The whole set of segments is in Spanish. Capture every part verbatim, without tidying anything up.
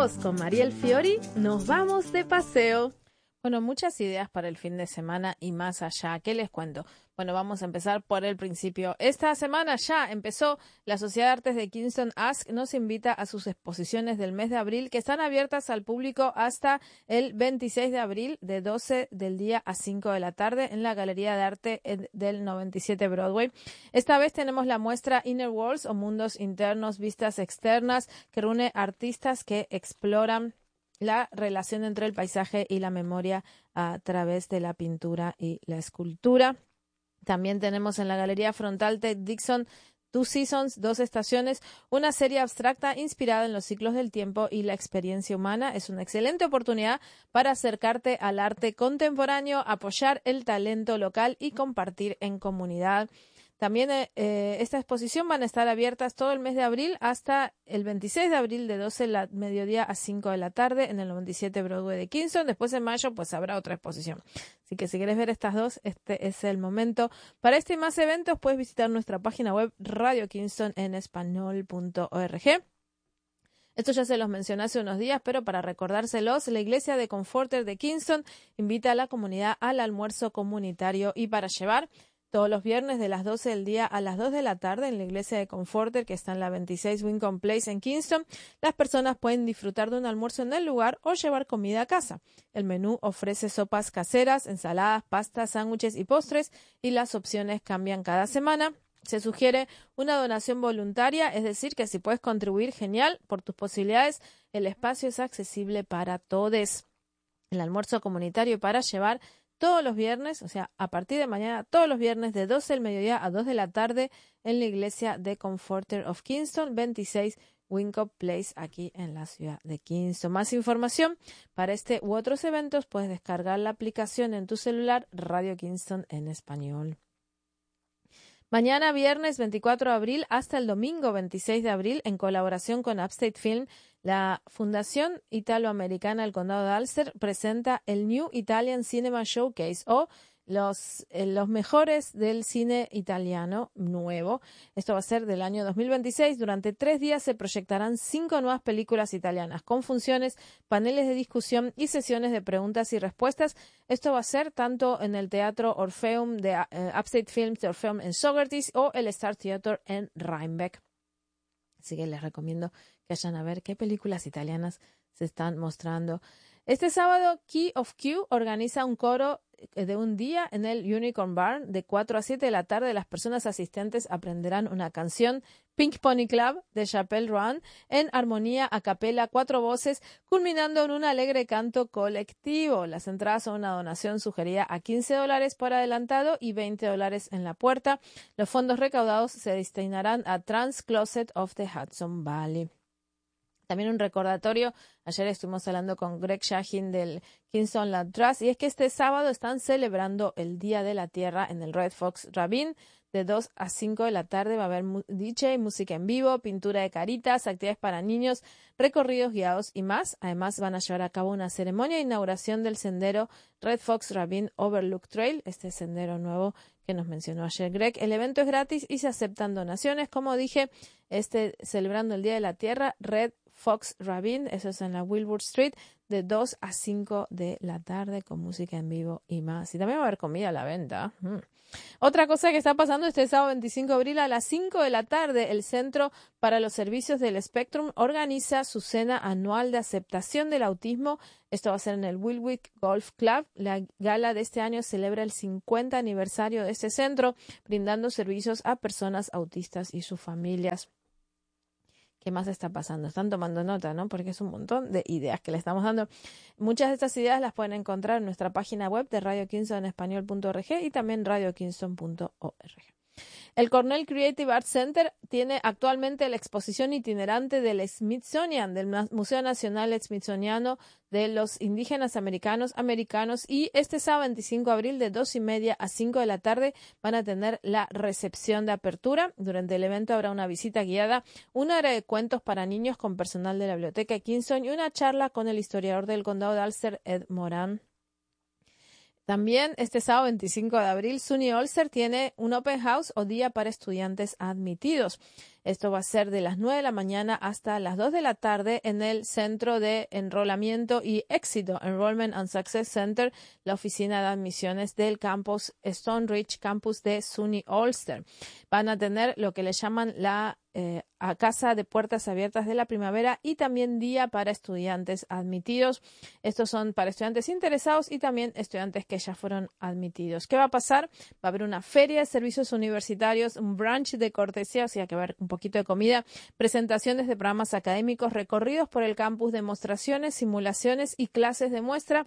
voz con Mariel Fiori, nos vamos de paseo. Bueno, muchas ideas para el fin de semana y más allá. ¿Qué les cuento? Bueno, vamos a empezar por el principio. Esta semana ya empezó la Sociedad de Artes de Kingston Ask. Nos invita a sus exposiciones del mes de abril que están abiertas al público hasta el veintiséis de abril de doce del día a cinco de la tarde en la Galería de Arte del noventa y siete Broadway. Esta vez tenemos la muestra Inner Worlds o Mundos Internos, Vistas Externas, que reúne artistas que exploran la relación entre el paisaje y la memoria a través de la pintura y la escultura. También tenemos en la Galería Frontal Ted Dixon Two Seasons, Dos Estaciones, una serie abstracta inspirada en los ciclos del tiempo y la experiencia humana. Es una excelente oportunidad para acercarte al arte contemporáneo, apoyar el talento local y compartir en comunidad. También eh, esta exposición van a estar abiertas todo el mes de abril hasta el veintiséis de abril de doce del mediodía a cinco de la tarde en el noventa y siete Broadway de Kingston. Después en mayo pues habrá otra exposición. Así que si quieres ver estas dos, este es el momento. Para este y más eventos puedes visitar nuestra página web radio kingston en español punto org. Esto ya se los mencioné hace unos días, pero para recordárselos, la Iglesia de Comforter de Kingston invita a la comunidad al almuerzo comunitario y para llevar todos los viernes de las doce del día a las dos de la tarde en la iglesia de Comforter, que está en la veintiséis Wincombe Place en Kingston, las personas pueden disfrutar de un almuerzo en el lugar o llevar comida a casa. El menú ofrece sopas caseras, ensaladas, pastas, sándwiches y postres, y las opciones cambian cada semana. Se sugiere una donación voluntaria, es decir, que si puedes contribuir, genial, por tus posibilidades, el espacio es accesible para todos. El almuerzo comunitario para llevar todos los viernes, o sea, a partir de mañana, todos los viernes de doce del mediodía a dos de la tarde en la iglesia de Comforter of Kingston, veintiséis Wincombe Place, aquí en la ciudad de Kingston. Más información para este u otros eventos, puedes descargar la aplicación en tu celular Radio Kingston en español. Mañana viernes veinticuatro de abril hasta el domingo veintiséis de abril, en colaboración con Upstate Film, la Fundación Italoamericana del Condado de Ulster presenta el New Italian Cinema Showcase o los, eh, los mejores del cine italiano nuevo. Esto va a ser del año dos mil veintiséis. Durante tres días se proyectarán cinco nuevas películas italianas con funciones, paneles de discusión y sesiones de preguntas y respuestas. Esto va a ser tanto en el Teatro Orpheum de uh, Upstate Films de Orpheum en Saugerties o el Star Theatre en Rhinebeck. Así que les recomiendo que vayan a ver qué películas italianas se están mostrando. Este sábado, Key of Q organiza un coro de un día en el Unicorn Barn de cuatro a siete de la tarde. Las personas asistentes aprenderán una canción, Pink Pony Club de Chappell Roan, en armonía a capela, cuatro voces, culminando en un alegre canto colectivo. Las entradas son una donación sugerida a quince dólares por adelantado y veinte dólares en la puerta. Los fondos recaudados se destinarán a Trans Closet of the Hudson Valley. También un recordatorio, ayer estuvimos hablando con Greg Shahin del Kingston Land Trust, y es que este sábado están celebrando el Día de la Tierra en el Red Fox Ravine. De dos a cinco de la tarde va a haber D J, música en vivo, pintura de caritas, actividades para niños, recorridos guiados y más. Además van a llevar a cabo una ceremonia de inauguración del sendero Red Fox Ravine Overlook Trail, este sendero nuevo que nos mencionó ayer Greg. El evento es gratis y se aceptan donaciones. Como dije, este celebrando el Día de la Tierra, Red Fox Ravine, eso es en la Wilbur Street, de dos a cinco de la tarde con música en vivo y más. Y también va a haber comida a la venta. Mm. Otra cosa que está pasando este sábado veinticinco de abril a las cinco de la tarde, el Centro para los Servicios del Spectrum organiza su cena anual de aceptación del autismo. Esto va a ser en el Wilwick Golf Club. La gala de este año celebra el cincuenta aniversario de este centro, brindando servicios a personas autistas y sus familias. ¿Qué más está pasando? Están tomando nota, ¿no? Porque es un montón de ideas que le estamos dando. Muchas de estas ideas las pueden encontrar en nuestra página web de Radio Kingston en español punto org y también radio kingston punto org. El Cornell Creative Arts Center tiene actualmente la exposición itinerante del Smithsonian, del Museo Nacional Smithsoniano de los Indígenas Americanos, Americanos, y este sábado veinticinco de abril de dos y media a cinco de la tarde van a tener la recepción de apertura. Durante el evento habrá una visita guiada, una hora de cuentos para niños con personal de la Biblioteca de Kingston y una charla con el historiador del condado de Ulster, Ed Moran. También este sábado veinticinco de abril, SUNY Ulster tiene un open house o día para estudiantes admitidos. Esto va a ser de las nueve de la mañana hasta las dos de la tarde en el Centro de Enrolamiento y Éxito, Enrollment and Success Center, la oficina de admisiones del campus Stone Ridge, campus de SUNY Ulster. Van a tener lo que le llaman la eh, a casa de puertas abiertas de la primavera y también día para estudiantes admitidos. Estos son para estudiantes interesados y también estudiantes que ya fueron admitidos. ¿Qué va a pasar? Va a haber una feria de servicios universitarios, un brunch de cortesía, o sea que va a haber un poquito de comida, presentaciones de programas académicos, recorridos por el campus, demostraciones, simulaciones y clases de muestra.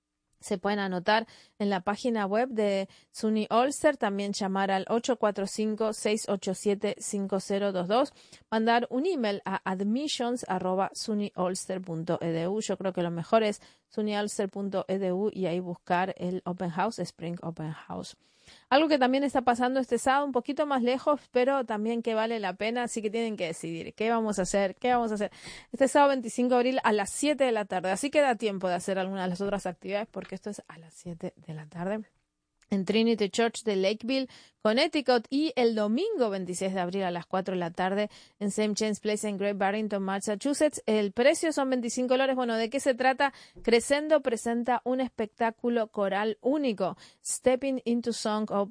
Se pueden anotar en la página web de SUNY Ulster, también llamar al ocho cuatro cinco, seis ocho siete, cinco cero dos dos, mandar un email a admissions arroba suny ulster punto e d u. Yo creo que lo mejor es suny ulster punto e d u y ahí buscar el Open House, Spring Open House. Algo que también está pasando este sábado, un poquito más lejos, pero también que vale la pena, así que tienen que decidir qué vamos a hacer, qué vamos a hacer. Este sábado veinticinco de abril a las siete de la tarde, así que da tiempo de hacer algunas de las otras actividades porque esto es a las siete de la tarde. En Trinity Church de Lakeville, Connecticut, y el domingo veintiséis de abril a las cuatro de la tarde en Saint James Place en Great Barrington, Massachusetts. El precio son veinticinco dólares. Bueno, ¿de qué se trata? Crescendo presenta un espectáculo coral único, Stepping into Song, o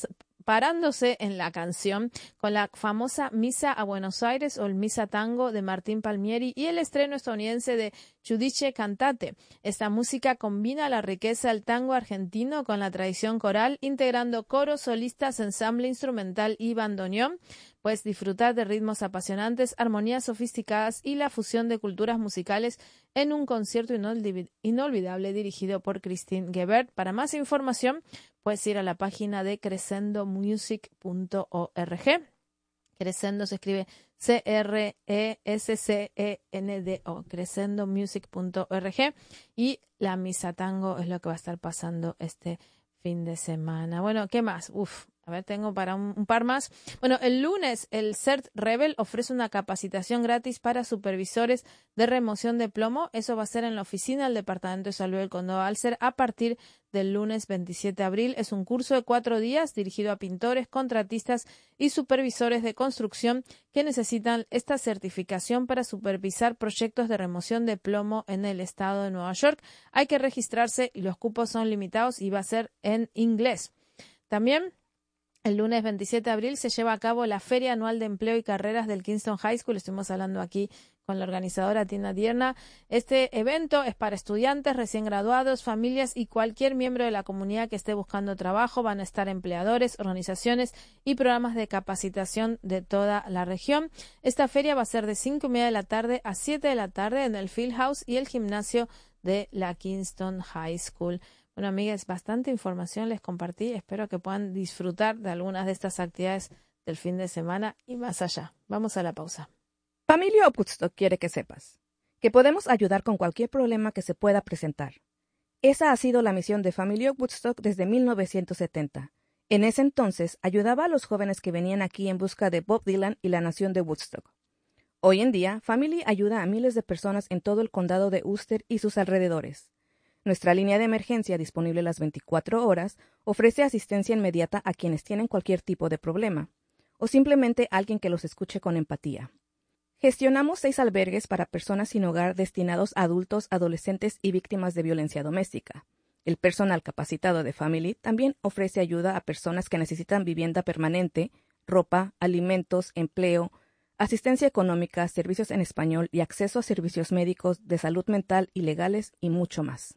parándose en la canción, con la famosa Misa a Buenos Aires o el Misa Tango de Martín Palmieri y el estreno estadounidense de Giudice Cantate. Esta música combina la riqueza del tango argentino con la tradición coral, integrando coros, solistas, ensamble instrumental y bandoneón. Puedes disfrutar de ritmos apasionantes, armonías sofisticadas y la fusión de culturas musicales en un concierto inolvidable dirigido por Christine Gebert. Para más información, puedes ir a la página de crescendo music punto org. Crescendo se escribe C R E S C E N D O, crescendo music punto org. Y la misa tango es lo que va a estar pasando este fin de semana. Bueno, ¿qué más? Uf. A ver, tengo para un, un par más. Bueno, el lunes el CERT Rebel ofrece una capacitación gratis para supervisores de remoción de plomo. Eso va a ser en la oficina del Departamento de Salud del Condado de Ulster a partir del lunes veintisiete de abril. Es un curso de cuatro días dirigido a pintores, contratistas y supervisores de construcción que necesitan esta certificación para supervisar proyectos de remoción de plomo en el estado de Nueva York. Hay que registrarse y los cupos son limitados y va a ser en inglés. También el lunes veintisiete de abril se lleva a cabo la Feria Anual de Empleo y Carreras del Kingston High School. Estuvimos hablando aquí con la organizadora Tina Dierna. Este evento es para estudiantes, recién graduados, familias y cualquier miembro de la comunidad que esté buscando trabajo. Van a estar empleadores, organizaciones y programas de capacitación de toda la región. Esta feria va a ser de cinco y media de la tarde a siete de la tarde en el Field House y el gimnasio de la Kingston High School. Bueno, amigas, bastante información les compartí. Espero que puedan disfrutar de algunas de estas actividades del fin de semana y más allá. Vamos a la pausa. Familia Woodstock quiere que sepas que podemos ayudar con cualquier problema que se pueda presentar. Esa ha sido la misión de Familia Woodstock desde mil novecientos setenta. En ese entonces, ayudaba a los jóvenes que venían aquí en busca de Bob Dylan y la nación de Woodstock. Hoy en día, Family ayuda a miles de personas en todo el condado de Ulster y sus alrededores. Nuestra línea de emergencia, disponible las veinticuatro horas, ofrece asistencia inmediata a quienes tienen cualquier tipo de problema, o simplemente alguien que los escuche con empatía. Gestionamos seis albergues para personas sin hogar destinados a adultos, adolescentes y víctimas de violencia doméstica. El personal capacitado de Family también ofrece ayuda a personas que necesitan vivienda permanente, ropa, alimentos, empleo, asistencia económica, servicios en español y acceso a servicios médicos, de salud mental y legales y mucho más.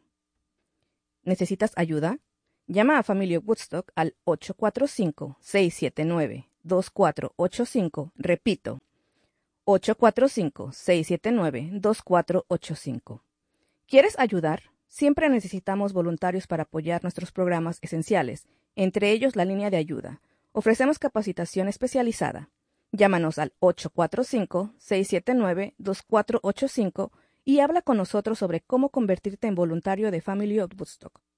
¿Necesitas ayuda? Llama a Familia Woodstock al ocho cuatro cinco, seis siete nueve, dos cuatro ocho cinco. Repito, ocho cuatro cinco, seis siete nueve, dos cuatro ocho cinco. ¿Quieres ayudar? Siempre necesitamos voluntarios para apoyar nuestros programas esenciales, entre ellos la línea de ayuda. Ofrecemos capacitación especializada. Llámanos al ocho cuatro cinco, seis siete nueve, dos cuatro ocho cinco y habla con nosotros sobre cómo convertirte en voluntario de Family of Woodstock.